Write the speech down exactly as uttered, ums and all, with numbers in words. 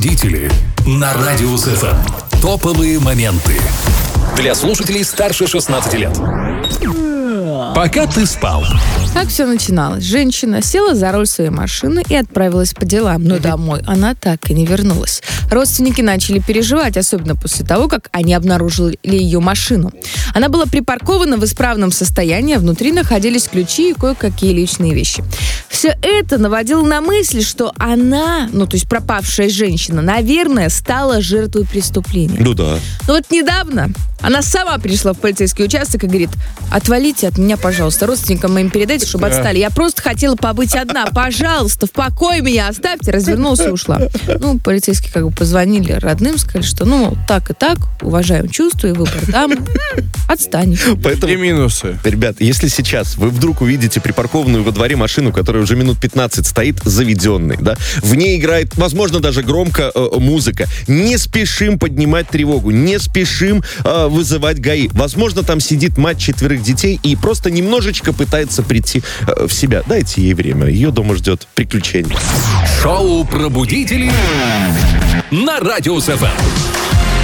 Пробудители на Радиус эф эм. Топовые моменты для слушателей старше шестнадцати лет. Пока ты спал. Как все начиналось? Женщина села за руль своей машины и отправилась по делам, но домой она так и не вернулась. Родственники начали переживать, особенно после того, как они обнаружили ее машину. Она была припаркована в исправном состоянии, а внутри находились ключи и кое-какие личные вещи. Все это наводило на мысль, что она, ну то есть пропавшая женщина, наверное, стала жертвой преступления. Ну да. Но вот недавно она сама пришла в полицейский участок и говорит: отвалите от меня, пожалуйста, родственникам моим передайте, чтобы отстали. Я просто хотела побыть одна. Пожалуйста, в покое меня оставьте. Развернулась и ушла. Ну, полицейские как бы позвонили родным, сказали, что ну, так и так, уважаем чувства и выбор дамы. Отстань. Поэтому, и минусы. Ребят, если сейчас вы вдруг увидите припаркованную во дворе машину, которая уже минут пятнадцать стоит, заведенной, да, в ней играет, возможно, даже громко э, музыка, не спешим поднимать тревогу, не спешим э, вызывать ГАИ. Возможно, там сидит мать четверых детей и просто немножечко пытается прийти э, в себя. Дайте ей время, ее дома ждет приключение. Шоу «Пробудители» на Радиус эф эм.